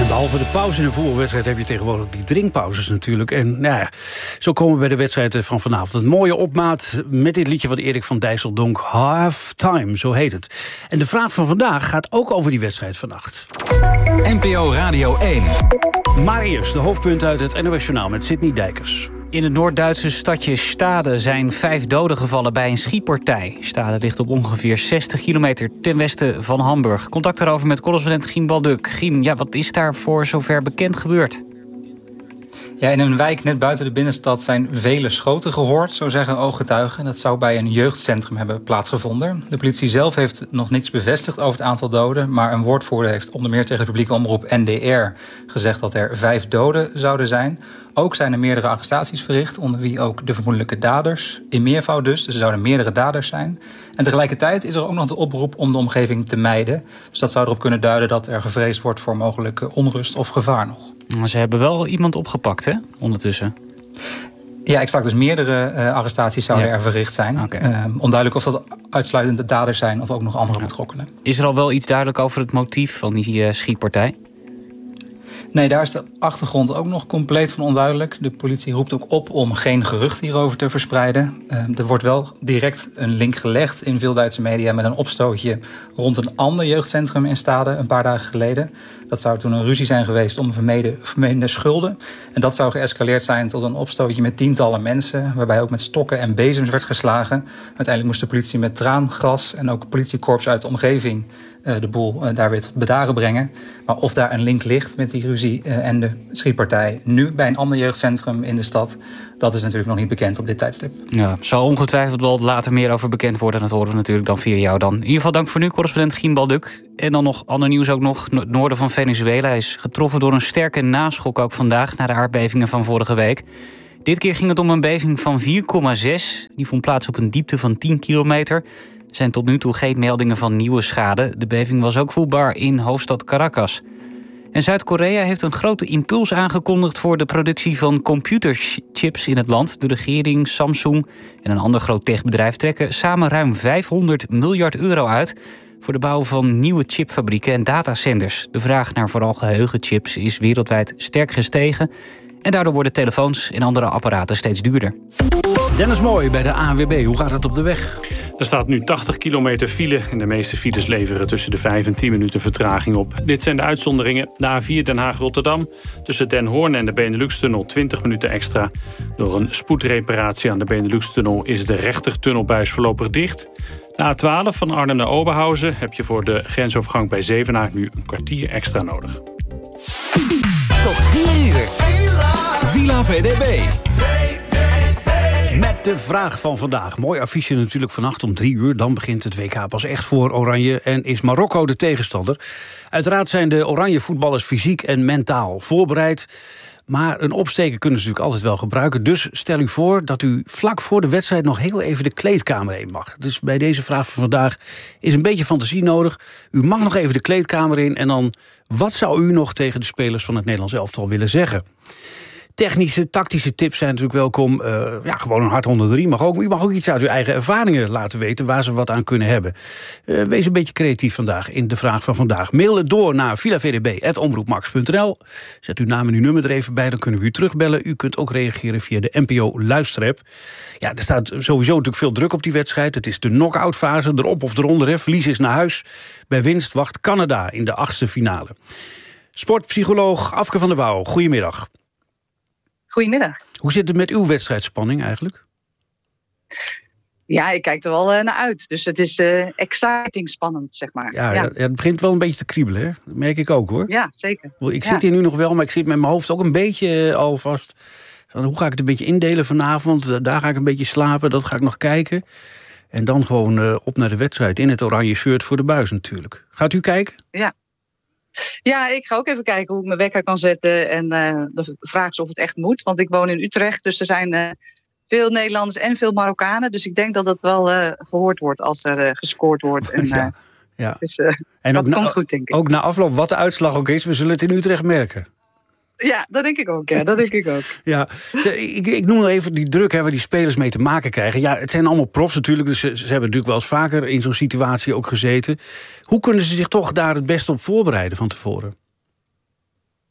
Behalve de pauze in een voetbalwedstrijd heb je tegenwoordig die drinkpauzes natuurlijk. En zo komen we bij de wedstrijd van vanavond. Een mooie opmaat met dit liedje van Erik van Dijsseldonk. Half Time, zo heet het. En de vraag van vandaag gaat ook over die wedstrijd vannacht. NPO Radio 1. Maar eerst de hoofdpunten uit het NOS Journaal met Sidney Dijkers. In het Noord-Duitse stadje Stade zijn 5 doden gevallen bij een schietpartij. Stade ligt op ongeveer 60 kilometer ten westen van Hamburg. Contact daarover met correspondent Giem Balduk. Giem, wat is daar voor zover bekend gebeurd? Ja, in een wijk net buiten de binnenstad zijn vele schoten gehoord, zo zeggen ooggetuigen. Dat zou bij een jeugdcentrum hebben plaatsgevonden. De politie zelf heeft nog niks bevestigd over het aantal doden, maar een woordvoerder heeft onder meer tegen de publieke omroep NDR gezegd dat er 5 doden zouden zijn. Ook zijn er meerdere arrestaties verricht, onder wie ook de vermoedelijke daders. In meervoud dus er zouden meerdere daders zijn. En tegelijkertijd is er ook nog de oproep om de omgeving te mijden. Dus dat zou erop kunnen duiden dat er gevreesd wordt voor mogelijke onrust of gevaar nog. Maar ze hebben wel iemand opgepakt, hè, ondertussen? Ja, exact. Dus meerdere arrestaties zouden er verricht zijn. Okay. Onduidelijk of dat uitsluitend de daders zijn of ook nog andere betrokkenen. Is er al wel iets duidelijk over het motief van die schietpartij? Nee, daar is de achtergrond ook nog compleet van onduidelijk. De politie roept ook op om geen gerucht hierover te verspreiden. Er wordt wel direct een link gelegd in veel Duitse media met een opstootje rond een ander jeugdcentrum in Stade een paar dagen geleden. Dat zou toen een ruzie zijn geweest om vermeende schulden. En dat zou geëscaleerd zijn tot een opstootje met tientallen mensen, waarbij ook met stokken en bezems werd geslagen. Uiteindelijk moest de politie met traangas en ook politiekorps uit de omgeving de boel daar weer tot bedaren brengen. Maar of daar een link ligt met die ruzie en de schietpartij nu bij een ander jeugdcentrum in de stad, dat is natuurlijk nog niet bekend op dit tijdstip. Ja, zal ongetwijfeld wel later meer over bekend worden. Dat horen we natuurlijk dan via jou dan. In ieder geval dank voor nu, correspondent Giem Balduk. En dan nog ander nieuws ook nog. Het noorden van Venezuela is getroffen door een sterke naschok ook vandaag na de aardbevingen van vorige week. Dit keer ging het om een beving van 4,6. Die vond plaats op een diepte van 10 kilometer. Er zijn tot nu toe geen meldingen van nieuwe schade. De beving was ook voelbaar in hoofdstad Caracas. En Zuid-Korea heeft een grote impuls aangekondigd voor de productie van computerchips in het land. De regering, Samsung en een ander groot techbedrijf trekken samen ruim 500 miljard euro uit voor de bouw van nieuwe chipfabrieken en datacenters. De vraag naar vooral geheugenchips is wereldwijd sterk gestegen. En daardoor worden telefoons en andere apparaten steeds duurder. Dennis Mooi bij de ANWB. Hoe gaat het op de weg? Er staat nu 80 kilometer file en de meeste files leveren tussen de 5 en 10 minuten vertraging op. Dit zijn de uitzonderingen. De A4 Den Haag-Rotterdam. Tussen Den Hoorn en de Benelux-tunnel 20 minuten extra. Door een spoedreparatie aan de Benelux-tunnel is de rechtertunnelbuis voorlopig dicht. De A12 van Arnhem naar Oberhausen heb je voor de grensovergang bij Zevenaar nu een kwartier extra nodig. Tot 4 uur. Villa VDB. Met de vraag van vandaag. Mooi affiche natuurlijk vannacht om 3 uur. Dan begint het WK pas echt voor Oranje. En is Marokko de tegenstander. Uiteraard zijn de Oranje voetballers fysiek en mentaal voorbereid. Maar een opsteken kunnen ze natuurlijk altijd wel gebruiken. Dus stel u voor dat u vlak voor de wedstrijd nog heel even de kleedkamer in mag. Dus bij deze vraag van vandaag is een beetje fantasie nodig. U mag nog even de kleedkamer in. En dan, wat zou u nog tegen de spelers van het Nederlands elftal willen zeggen? Technische, tactische tips zijn natuurlijk welkom. Gewoon een hart onder de riem. U mag ook iets uit uw eigen ervaringen laten weten waar ze wat aan kunnen hebben. Wees een beetje creatief vandaag in de vraag van vandaag. Mail het door naar villavdb@omroepmax.nl. Zet uw naam en uw nummer er even bij, dan kunnen we u terugbellen. U kunt ook reageren via de NPO Luisterapp. Ja, er staat sowieso natuurlijk veel druk op die wedstrijd. Het is de knock-out fase, erop of eronder. Hè. Verlies is naar huis. Bij winst wacht Canada in de 8e finale. Sportpsycholoog Afke van der Wouw, goedemiddag. Goedemiddag. Hoe zit het met uw wedstrijdspanning eigenlijk? Ja, ik kijk er wel naar uit. Dus het is exciting spannend, zeg maar. Ja, het begint wel een beetje te kriebelen, hè? Dat merk ik ook, hoor. Ja, zeker. Ik zit hier nu nog wel, maar ik zit met mijn hoofd ook een beetje al vast. Van, hoe ga ik het een beetje indelen vanavond? Daar ga ik een beetje slapen, dat ga ik nog kijken. En dan gewoon op naar de wedstrijd in het oranje shirt voor de buis natuurlijk. Gaat u kijken? Ja, ik ga ook even kijken hoe ik mijn wekker kan zetten. En de vraag is of het echt moet. Want ik woon in Utrecht, dus er zijn veel Nederlanders en veel Marokkanen. Dus ik denk dat het wel gehoord wordt als er gescoord wordt. En, Dus en dat komt goed, denk ik. Ook na afloop, wat de uitslag ook is, we zullen het in Utrecht merken. Ja, dat denk ik ook. Ja, ik noem nog even die druk waar die spelers mee te maken krijgen. Ja, het zijn allemaal profs natuurlijk, dus ze hebben natuurlijk wel eens vaker in zo'n situatie ook gezeten. Hoe kunnen ze zich toch daar het beste op voorbereiden van tevoren?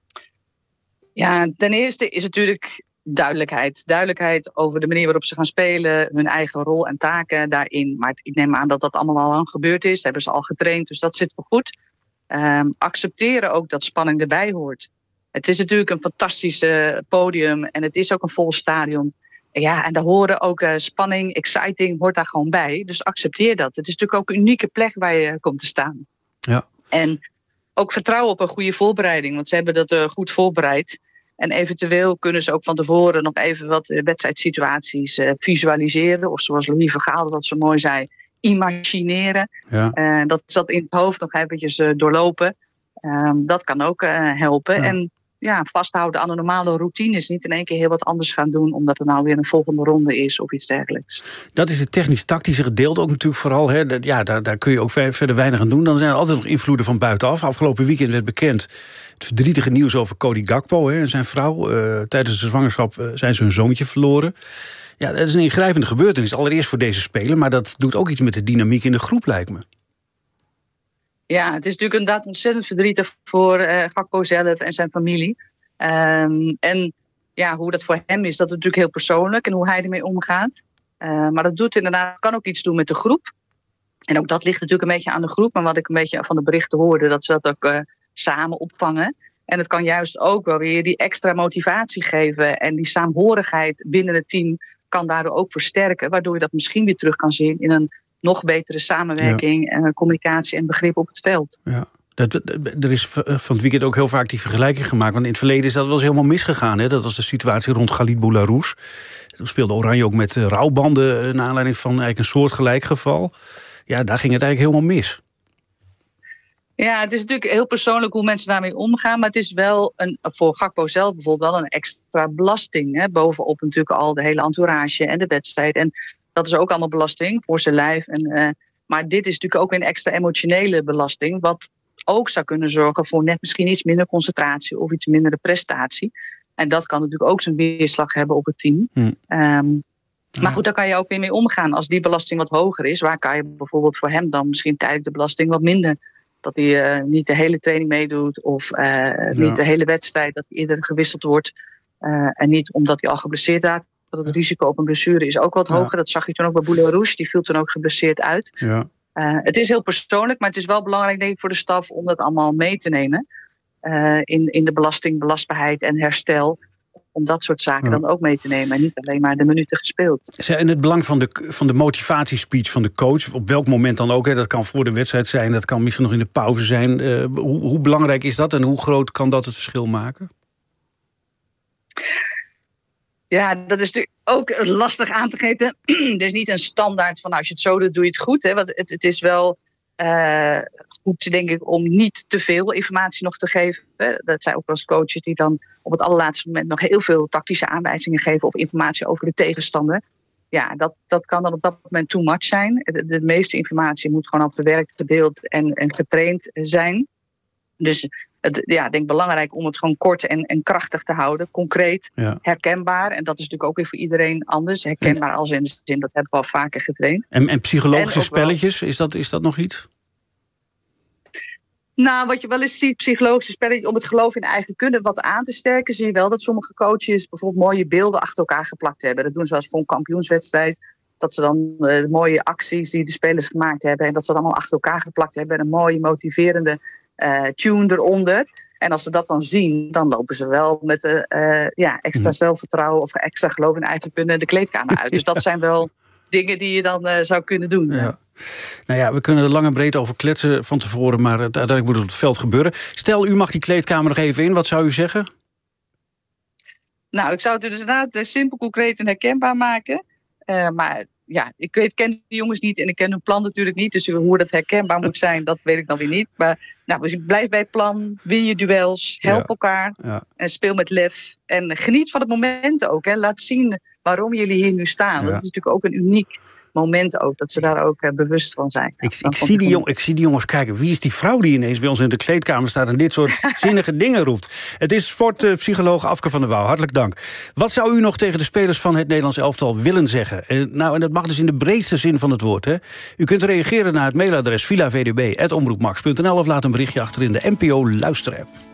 Ja, ten eerste is natuurlijk duidelijkheid. Duidelijkheid over de manier waarop ze gaan spelen, hun eigen rol en taken daarin. Maar ik neem aan dat dat allemaal al lang gebeurd is. Hebben ze al getraind, dus dat zit wel goed. Accepteren ook dat spanning erbij hoort. Het is natuurlijk een fantastisch podium en het is ook een vol stadion. Ja, en daar horen ook spanning, exciting, hoort daar gewoon bij. Dus accepteer dat. Het is natuurlijk ook een unieke plek waar je komt te staan. Ja. En ook vertrouwen op een goede voorbereiding, want ze hebben dat goed voorbereid. En eventueel kunnen ze ook van tevoren nog even wat wedstrijdsituaties visualiseren. Of zoals Louis van Gaal dat zo mooi zei, imagineren. Ja. Dat zat in het hoofd nog eventjes doorlopen. Dat kan ook helpen. Ja. En ja, vasthouden aan de normale routines. Niet in één keer heel wat anders gaan doen, omdat er nou weer een volgende ronde is of iets dergelijks. Dat is het technisch-tactische gedeelte ook natuurlijk vooral. Hè. Daar kun je ook verder weinig aan doen. Dan zijn er altijd nog invloeden van buitenaf. Afgelopen weekend werd bekend het verdrietige nieuws over Cody Gakpo en zijn vrouw. Tijdens de zwangerschap zijn ze hun zoontje verloren. Ja, dat is een ingrijpende gebeurtenis. Allereerst voor deze speler, maar dat doet ook iets met de dynamiek in de groep, lijkt me. Ja, het is natuurlijk inderdaad ontzettend verdrietig voor Gakpo zelf en zijn familie. En ja, hoe dat voor hem is, dat is natuurlijk heel persoonlijk en hoe hij ermee omgaat. Maar dat doet inderdaad, kan ook iets doen met de groep. En ook dat ligt natuurlijk een beetje aan de groep. Maar wat ik een beetje van de berichten hoorde, dat ze dat ook samen opvangen. En het kan juist ook wel weer die extra motivatie geven. En die saamhorigheid binnen het team kan daardoor ook versterken. Waardoor je dat misschien weer terug kan zien in een nog betere samenwerking en communicatie en begrip op het veld. Ja. Er is van het weekend ook heel vaak die vergelijking gemaakt. Want in het verleden is dat wel eens helemaal misgegaan. Hè? Dat was de situatie rond Khalid Boulahrouz. Toen speelde Oranje ook met rouwbanden naar aanleiding van eigenlijk een soortgelijk geval. Ja, daar ging het eigenlijk helemaal mis. Ja, het is natuurlijk heel persoonlijk hoe mensen daarmee omgaan. Maar het is wel voor Gakpo zelf bijvoorbeeld wel een extra belasting. Hè? Bovenop natuurlijk al de hele entourage en de wedstrijd. En dat is ook allemaal belasting voor zijn lijf. Maar dit is natuurlijk ook een extra emotionele belasting. Wat ook zou kunnen zorgen voor net misschien iets minder concentratie of iets mindere prestatie. En dat kan natuurlijk ook zijn weerslag hebben op het team. Maar goed, daar kan je ook weer mee omgaan. Als die belasting wat hoger is, waar kan je bijvoorbeeld voor hem dan misschien tijdelijk de belasting wat minder? Dat hij niet de hele training meedoet of niet de hele wedstrijd, dat hij eerder gewisseld wordt. En niet omdat hij al geblesseerd raakt. Dat het risico op een blessure is ook wat hoger. Dat zag je toen ook bij Boulahrouz. Die viel toen ook geblesseerd uit. Ja. Het is heel persoonlijk, maar het is wel belangrijk denk ik voor de staf om dat allemaal mee te nemen. In de belasting, belastbaarheid en herstel. Om dat soort zaken dan ook mee te nemen. En niet alleen maar de minuten gespeeld. En het belang van de motivatiespeech van de coach. Op welk moment dan ook. Hè, dat kan voor de wedstrijd zijn. Dat kan misschien nog in de pauze zijn. Hoe belangrijk is dat? En hoe groot kan dat het verschil maken? Ja, dat is natuurlijk ook lastig aan te geven. Er is niet een standaard van als je het zo doet, doe je het goed. Hè? Want het is wel goed, denk ik, om niet te veel informatie nog te geven. Dat zijn ook wel eens coaches die dan op het allerlaatste moment nog heel veel tactische aanwijzingen geven of informatie over de tegenstander. Ja, dat kan dan op dat moment too much zijn. De meeste informatie moet gewoon al verwerkt, gedeeld en getraind zijn. Dus ik denk belangrijk om het gewoon kort en krachtig te houden. Concreet, herkenbaar. En dat is natuurlijk ook weer voor iedereen anders. Herkenbaar als in de zin, dat hebben we al vaker getraind. En psychologische spelletjes, is dat nog iets? Nou, wat je wel eens ziet, psychologische spelletjes, om het geloof in eigen kunnen wat aan te sterken, zie je wel dat sommige coaches bijvoorbeeld mooie beelden achter elkaar geplakt hebben. Dat doen ze als voor een kampioenswedstrijd. Dat ze dan mooie acties die de spelers gemaakt hebben en dat ze dan allemaal achter elkaar geplakt hebben. En een mooie, motiverende tune eronder. En als ze dat dan zien, dan lopen ze wel met extra zelfvertrouwen of extra geloof in eigen kunnen de kleedkamer uit. Dus dat zijn wel dingen die je dan zou kunnen doen. Ja. Nou ja, we kunnen er lang en breed over kletsen van tevoren, maar uiteindelijk moet het op het veld gebeuren. Stel, u mag die kleedkamer nog even in. Wat zou u zeggen? Nou, ik zou het dus inderdaad simpel, concreet en herkenbaar maken. Maar ja, ik ken de jongens niet en ik ken hun plan natuurlijk niet. Dus hoe dat herkenbaar moet zijn, dat weet ik dan weer niet. Maar blijf bij het plan, win je duels, help elkaar en speel met lef. En geniet van het moment ook. Hè. Laat zien waarom jullie hier nu staan. Ja. Dat is natuurlijk ook een uniek moment ook, dat ze daar ook bewust van zijn. Ik zie die jongens kijken. Wie is die vrouw die ineens bij ons in de kleedkamer staat en dit soort zinnige dingen roept? Het is sportpsycholoog Afke van der Wouw. Hartelijk dank. Wat zou u nog tegen de spelers van het Nederlands elftal willen zeggen? En dat mag dus in de breedste zin van het woord. Hè? U kunt reageren naar het mailadres vilavdb@omroepmax.nl of laat een berichtje achter in de NPO Luisterapp.